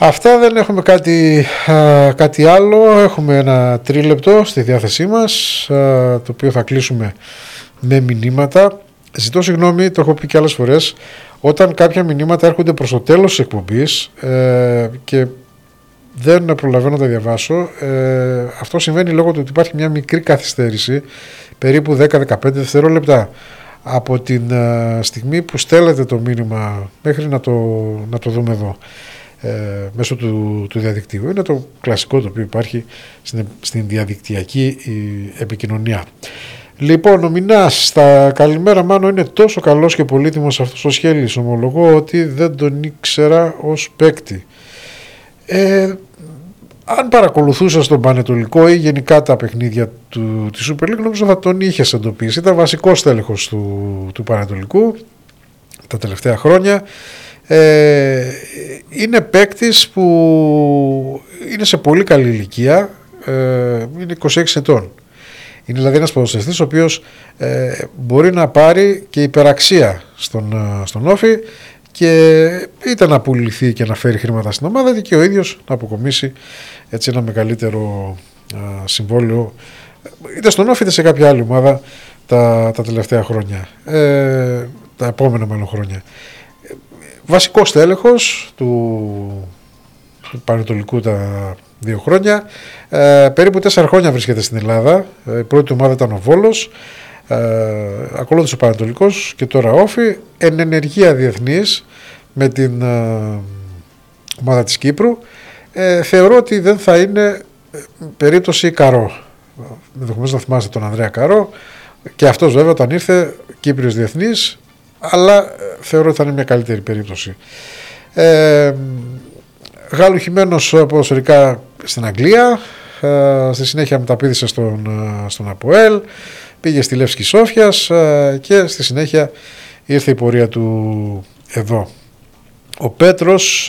Αυτά, δεν έχουμε κάτι άλλο. Έχουμε ένα τρίλεπτο στη διάθεσή μας, το οποίο θα κλείσουμε με μηνύματα. Ζητώ συγγνώμη, το έχω πει και άλλες φορές, όταν κάποια μηνύματα έρχονται προς το τέλος της εκπομπής και δεν προλαβαίνω να τα διαβάσω, αυτό συμβαίνει λόγω του ότι υπάρχει μια μικρή καθυστέρηση, περίπου 10-15 δευτερόλεπτα από την στιγμή που στέλνετε το μήνυμα μέχρι να το δούμε εδώ μέσω του διαδικτύου. Είναι το κλασικό το οποίο υπάρχει στην διαδικτυακή επικοινωνία. Λοιπόν, ο Μινάς, στα καλημέρα Μάνο, είναι τόσο καλός και πολύτιμος αυτός ο Σχέλης, ομολογώ ότι δεν τον ήξερα ως παίκτη. Αν παρακολουθούσα στον Πανετολικό ή γενικά τα παιχνίδια της Super League, νομίζω θα τον είχες εντοπίσει. Ήταν βασικός τέλεχος του Πανετολικού τα τελευταία χρόνια. Είναι παίκτης που είναι σε πολύ καλή ηλικία, είναι 26 ετών. Είναι δηλαδή ένας ποδοσφαιριστής ο οποίος μπορεί να πάρει και υπεραξία στον Όφη και είτε να πουληθεί και να φέρει χρήματα στην ομάδα, είτε και ο ίδιος να αποκομίσει έτσι ένα μεγαλύτερο συμβόλαιο είτε στον Όφη είτε σε κάποια άλλη ομάδα τα τελευταία χρόνια, τα επόμενα μάλλον χρόνια. Βασικός τέλεχος του Πανετολικού τα 2 χρόνια, περίπου 4 χρόνια βρίσκεται στην Ελλάδα. Η πρώτη ομάδα ήταν ο Βόλος, ακολούθησε ο Πανετολικός και τώρα Όφη, εν ενεργεία διεθνής με την ομάδα της Κύπρου. Θεωρώ ότι δεν θα είναι περίπτωση Καρό. Ενδεχομένως να θυμάστε τον Ανδρέα Καρό, και αυτός βέβαια όταν ήρθε Κύπριος διεθνής, αλλά θεωρώ ότι θα είναι μια καλύτερη περίπτωση. Γαλλουχημένος ποδοσφαιρικά στην Αγγλία, στη συνέχεια μεταπήδησε στον ΑΠΟΕΛ, πήγε στη Λεύσκη Σόφιας και στη συνέχεια ήρθε η πορεία του εδώ. Ο Πέτρος,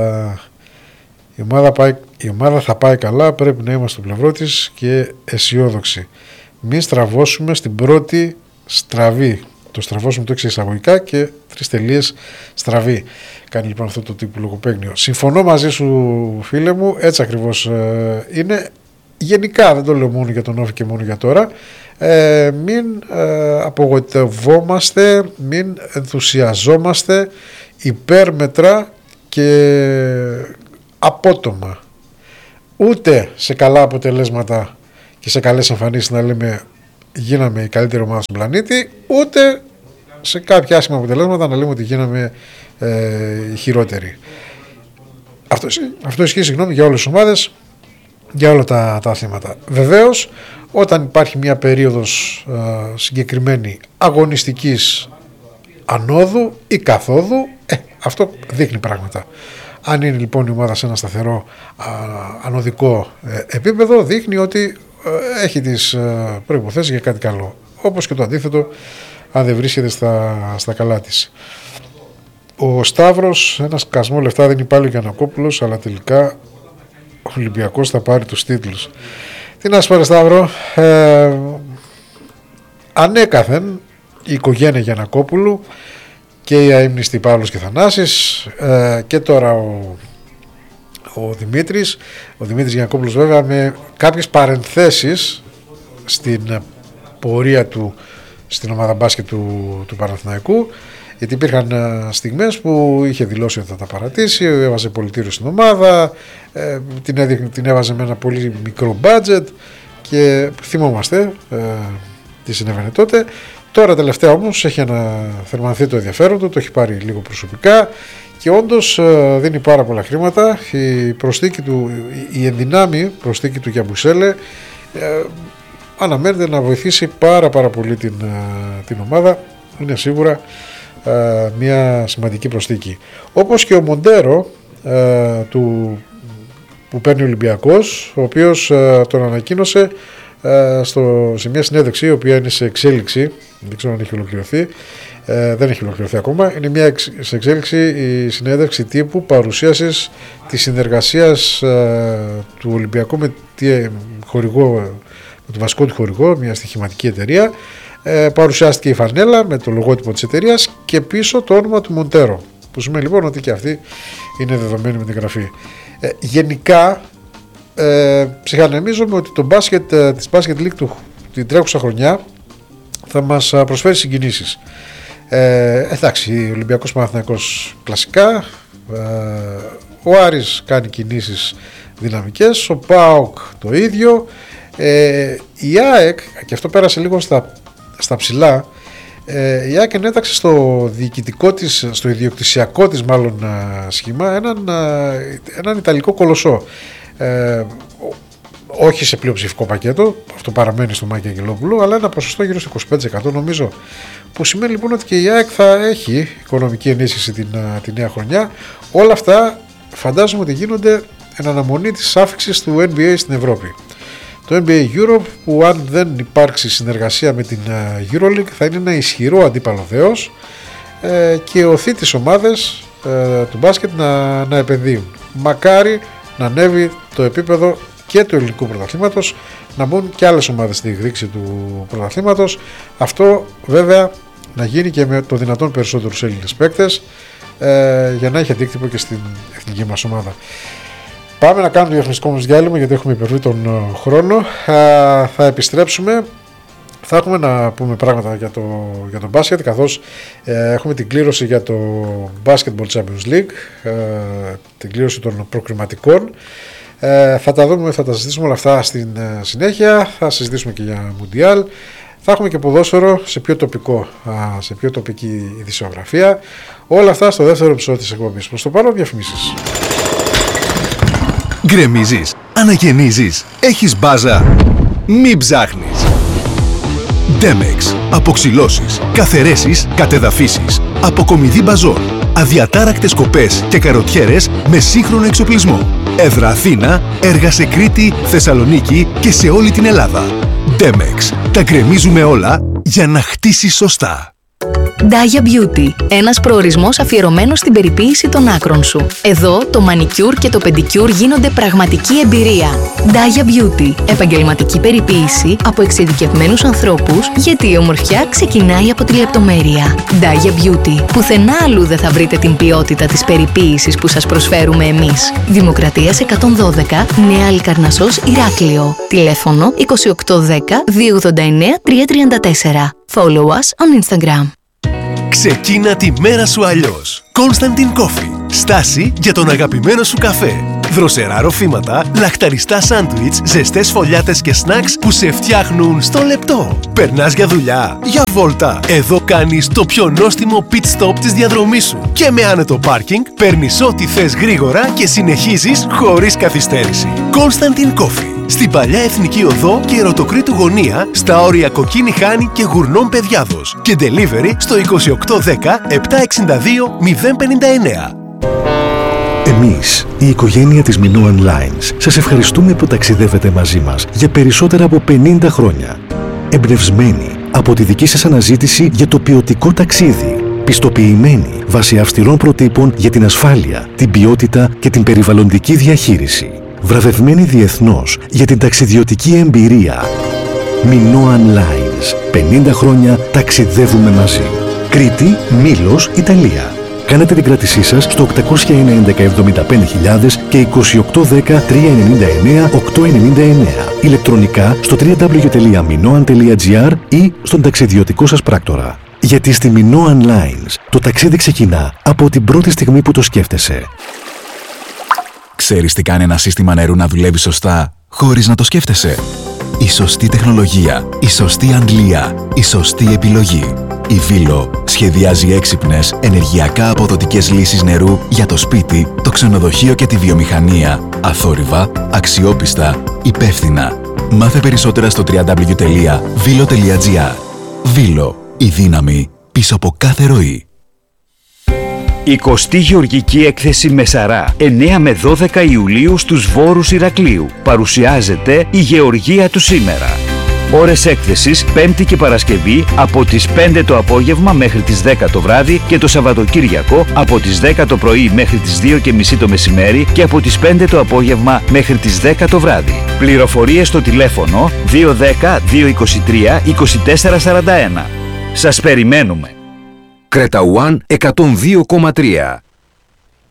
η ομάδα θα πάει καλά, πρέπει να είμαστε στο πλευρό της και αισιόδοξοι. Μην στραβώσουμε στην πρώτη στραβή. Το στραβώσουμε το 6 εισαγωγικά και 3 τελείες στραβή. Κάνει λοιπόν αυτό το τύπου λογοπαίγνιο. Συμφωνώ μαζί σου, φίλε μου, έτσι ακριβώς είναι. Γενικά δεν το λέω μόνο για τον Όφη και μόνο για τώρα. Μην απογοητευόμαστε, μην ενθουσιαζόμαστε υπέρμετρα και απότομα. Ούτε σε καλά αποτελέσματα και σε καλές εμφανίσεις να λέμε γίναμε η καλύτερη ομάδα στον πλανήτη, ούτε σε κάποια άσχημα αποτελέσματα να λέμε ότι γίναμε οι χειρότεροι. Αυτό ισχύει, συγγνώμη, για όλες τις ομάδες, για όλα τα αθλήματα. Βεβαίως, όταν υπάρχει μια περίοδος συγκεκριμένη αγωνιστικής ανόδου ή καθόδου, αυτό δείχνει πράγματα. Αν είναι λοιπόν η ομάδα σε ένα σταθερό ανωδικό επίπεδο, δείχνει ότι έχει τις προϋποθέσεις για κάτι καλό. Όπως και το αντίθετο, αν δεν βρίσκεται στα καλά της. Ο Σταύρος, ένα σκασμό λεφτά δεν υπάρχει ο Γιαννακόπουλος, αλλά τελικά ο Ολυμπιακός θα πάρει τους τίτλους. Τι να σου πω, Σταύρο, ανέκαθεν η οικογένεια Γιαννακόπουλου και η αείμνηστη Παύλος και Θανάσης και τώρα ο Δημήτρης Γιαννακόπουλος, βέβαια με κάποιες παρενθέσεις στην πορεία του στην ομάδα μπάσκετ του Παναθηναϊκού, γιατί υπήρχαν στιγμές που είχε δηλώσει ότι θα τα παρατήσει, έβαζε πολιτήριο στην ομάδα, την έβαζε με ένα πολύ μικρό budget και θυμόμαστε τι συνέβαινε τότε. Τώρα τελευταία όμως έχει αναθερμανθεί το ενδιαφέρον του, το έχει πάρει λίγο προσωπικά και όντως δίνει πάρα πολλά χρήματα. Η ενδυνάμει προσθήκη του Γιαμπουσέλε αναμένεται να βοηθήσει πάρα πολύ την ομάδα. Είναι σίγουρα μια σημαντική προσθήκη. Όπως και ο Μοντέρο που παίρνει ο Ολυμπιακός, ο οποίος τον ανακοίνωσε σε μια συνέντευξη η οποία είναι σε εξέλιξη, δεν ξέρω αν έχει ολοκληρωθεί, δεν έχει ολοκληρωθεί ακόμα, είναι σε εξέλιξη η συνέντευξη τύπου παρουσίασης της συνεργασίας του Ολυμπιακού με το βασικό του χορηγό, μια στοιχηματική εταιρεία. Παρουσιάστηκε η φανέλα με το λογότυπο της εταιρείας και πίσω το όνομα του Μοντέρο. Που σημαίνει λοιπόν ότι και αυτή είναι δεδομένη με την γραφή. Γενικά, ψυχανεμίζομαι ότι το μπάσκετ της Basket League την τρέχουσα χρονιά θα μας προσφέρει συγκινήσεις. Εντάξει, ο Ολυμπιακός Παναθηναϊκός κλασικά, ο Άρης κάνει κινήσεις δυναμικές, ο ΠΑΟΚ το ίδιο, η ΑΕΚ, και αυτό πέρασε λίγο στα ψηλά, η ΑΕΚ ενέταξε στο διοικητικό της, στο ιδιοκτησιακό της μάλλον σχήμα έναν Ιταλικό κολοσσό, όχι σε πλειοψηφικό πακέτο, αυτό παραμένει στο Μάκη Αγγελόπουλου, αλλά ένα ποσοστό γύρω στο 25% νομίζω, που σημαίνει λοιπόν ότι και η ΑΕΚ θα έχει οικονομική ενίσχυση την νέα χρονιά. Όλα αυτά φαντάζομαι ότι γίνονται εν αναμονή της άφιξης του NBA στην Ευρώπη. Το NBA Europe, που αν δεν υπάρξει συνεργασία με την EuroLeague θα είναι ένα ισχυρό αντίπαλο δέος και οθεί τις ομάδες του μπάσκετ να επενδύουν. Μακάρι να ανέβει το επίπεδο και του ελληνικού πρωταθλήματος, να μπουν και άλλες ομάδες στη διεκδίκηση του πρωταθλήματος. Αυτό βέβαια να γίνει και με το δυνατόν περισσότερους Έλληνες παίκτες, για να έχει αντίκτυπο και στην εθνική μας ομάδα. Πάμε να κάνουμε διαφημιστικό μας διάλειμμα, γιατί έχουμε υπερβεί τον χρόνο. Θα επιστρέψουμε. Θα έχουμε να πούμε πράγματα για το μπάσκετ, καθώς έχουμε την κλήρωση για το Basketball Champions League, την κλήρωση των προκριματικών. Θα τα δούμε, θα τα συζητήσουμε όλα αυτά στην συνέχεια. Θα συζητήσουμε και για Μουντιάλ. Θα έχουμε και ποδόσφαιρο σε πιο τοπική ειδησιογραφία. Όλα αυτά στο δεύτερο επεισόδιο της εκπομπής. Προς το παρόν, διαφημίσεις. Γκρεμίζεις, αναγεννίζεις, έχεις μπάζα. Μην ψάχνεις. Demex. Αποξυλώσεις, καθαιρέσεις, κατεδαφίσεις, αποκομιδή μπαζών, αδιατάρακτες κοπές και καροτιέρες με σύγχρονο εξοπλισμό. Έδρα Αθήνα, έργα σε Κρήτη, Θεσσαλονίκη και σε όλη την Ελλάδα. Demex. Τα γκρεμίζουμε όλα για να χτίσεις σωστά. Daya Beauty. Ένας προορισμός αφιερωμένος στην περιποίηση των άκρων σου. Εδώ το μανικιούρ και το πεντικιούρ γίνονται πραγματική εμπειρία. Daya Beauty. Επαγγελματική περιποίηση από εξειδικευμένους ανθρώπους, γιατί η ομορφιά ξεκινάει από τη λεπτομέρεια. Daya Beauty. Πουθενά αλλού δεν θα βρείτε την ποιότητα της περιποίησης που σας προσφέρουμε εμείς. Δημοκρατίας 112, Νέα Αλικαρνασσός, Ηράκλειο. Τηλέφωνο 2810 289 334. Follow us on Instagram. Ξεκίνα τη μέρα σου αλλιώς. Constantin Coffee. Στάση για τον αγαπημένο σου καφέ. Δροσερά ροφήματα, λαχταριστά σάντουιτς, ζεστές φωλιάτες και σνακς που σε φτιάχνουν στο λεπτό. Περνάς για δουλειά, για βόλτα. Εδώ κάνεις το πιο νόστιμο pit stop της διαδρομής σου. Και με άνετο πάρκινγκ, παίρνεις ό,τι θες γρήγορα και συνεχίζεις χωρίς καθυστέρηση. Constantin Coffee. Στην Παλιά Εθνική Οδό και Ερωτοκρήτου Γωνία, στα όρια Κοκκίνη Χάνη και Γουρνών Παιδιάδος. Και delivery στο 2810 762 059. Εμείς, η οικογένεια της Minoan Lines, σας ευχαριστούμε που ταξιδεύετε μαζί μας για περισσότερα από 50 χρόνια. Εμπνευσμένοι από τη δική σας αναζήτηση για το ποιοτικό ταξίδι. Πιστοποιημένοι βάσει αυστηρών προτύπων για την ασφάλεια, την ποιότητα και την περιβαλλοντική διαχείριση. Βραβευμένοι διεθνώς για την ταξιδιωτική εμπειρία. Minoan Lines. 50 χρόνια ταξιδεύουμε μαζί. Κρήτη, Μήλος, Ιταλία. Κάνετε την κράτησή σας στο 811-75.000 και 2810-399-899. Ηλεκτρονικά στο www.minoan.gr ή στον ταξιδιωτικό σας πράκτορα. Γιατί στη Minoan Lines το ταξίδι ξεκινά από την πρώτη στιγμή που το σκέφτεσαι. Ξέρεις τι κάνει ένα σύστημα νερού να δουλεύει σωστά, χωρίς να το σκέφτεσαι? Η σωστή τεχνολογία, η σωστή αντλία, η σωστή επιλογή. Η Βίλο σχεδιάζει έξυπνες, ενεργειακά αποδοτικές λύσεις νερού για το σπίτι, το ξενοδοχείο και τη βιομηχανία. Αθόρυβα, αξιόπιστα, υπεύθυνα. Μάθε περισσότερα στο www.vilo.gr. Βίλο, η δύναμη πίσω από κάθε ροή. 20η Γεωργική Έκθεση Μεσαρά, 9 με 12 Ιουλίου στους Βόρους Ηρακλείου. Παρουσιάζεται η Γεωργία του σήμερα. Ώρες έκθεσης Πέμπτη και Παρασκευή από τις 5 το απόγευμα μέχρι τις 10 το βράδυ και το Σαββατοκύριακο από τις 10 το πρωί μέχρι τις 2:30 το μεσημέρι και από τις 5 το απόγευμα μέχρι τις 10 το βράδυ. Πληροφορίες στο τηλέφωνο 210 223 2441. Σας περιμένουμε. Creta One 102,3.